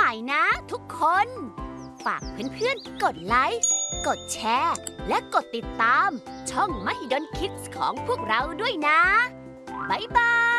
ม่นะทุกคน ฝากเพื่อนๆกดไลค์กดแชร์และกดติดตามช่อง Mahidol Kids ของพวกเราด้วยนะบ๊ายบาย